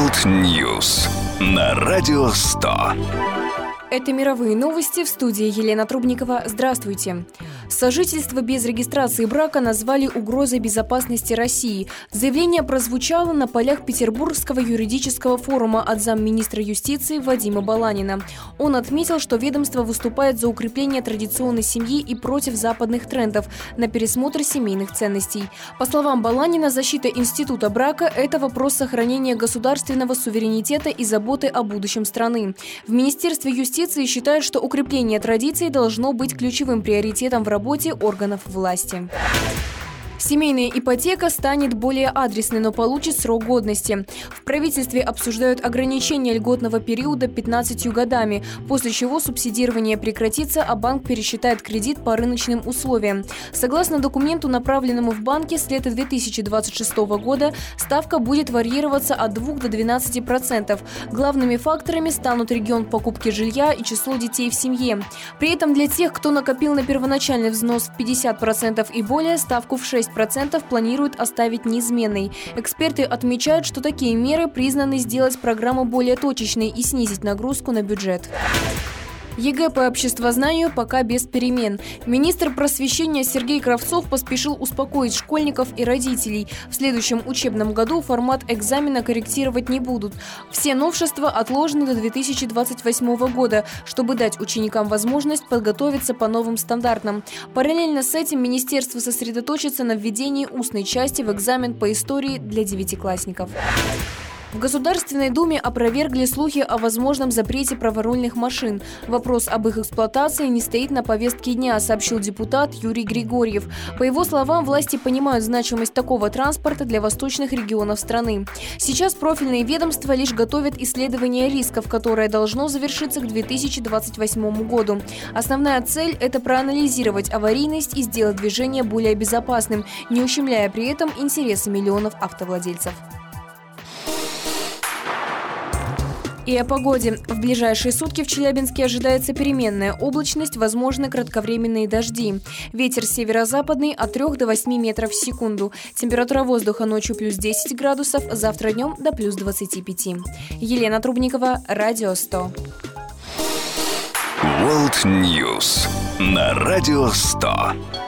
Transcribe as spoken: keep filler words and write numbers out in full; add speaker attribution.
Speaker 1: World News на Радио сто.
Speaker 2: Это мировые новости, в студии Елена Трубникова. Здравствуйте. Сожительство без регистрации брака назвали угрозой безопасности России. Заявление прозвучало на полях Петербургского юридического форума от замминистра юстиции Вадима Баланина. Он отметил, что ведомство выступает за укрепление традиционной семьи и против западных трендов на пересмотр семейных ценностей. По словам Баланина, защита института брака – это вопрос сохранения государственного суверенитета и заботы о будущем страны. В Министерстве юстиции считают, что укрепление традиций должно быть ключевым приоритетом в работе органов власти. Семейная ипотека станет более адресной, но получит срок годности. В правительстве обсуждают ограничение льготного периода пятнадцатью годами, после чего субсидирование прекратится, а банк пересчитает кредит по рыночным условиям. Согласно документу, направленному в банки, с лета две тысячи двадцать шестого года ставка будет варьироваться от двух до двенадцати процентов. Главными факторами станут регион покупки жилья и число детей в семье. При этом для тех, кто накопил на первоначальный взнос в пятьдесят процентов и более, ставку в шесть процентов планируют оставить неизменной. Эксперты отмечают, что такие меры признаны сделать программу более точечной и снизить нагрузку на бюджет. ЕГЭ по обществознанию пока без перемен. Министр просвещения Сергей Кравцов поспешил успокоить школьников и родителей. В следующем учебном году формат экзамена корректировать не будут. Все новшества отложены до две тысячи двадцать восьмого года, чтобы дать ученикам возможность подготовиться по новым стандартам. Параллельно с этим министерство сосредоточится на введении устной части в экзамен по истории для девятиклассников. В Государственной Думе опровергли слухи о возможном запрете праворульных машин. Вопрос об их эксплуатации не стоит на повестке дня, сообщил депутат Юрий Григорьев. По его словам, власти понимают значимость такого транспорта для восточных регионов страны. Сейчас профильные ведомства лишь готовят исследование рисков, которое должно завершиться к две тысячи двадцать восьмому году. Основная цель – это проанализировать аварийность и сделать движение более безопасным, не ущемляя при этом интересы миллионов автовладельцев. И о погоде. В ближайшие сутки в Челябинске ожидается переменная облачность, возможны кратковременные дожди. Ветер северо-западный от трёх до восьми метров в секунду. Температура воздуха ночью плюс десять градусов, завтра днем до плюс двадцати пяти. Елена Трубникова, Радио сто.
Speaker 1: World News на Радио сто.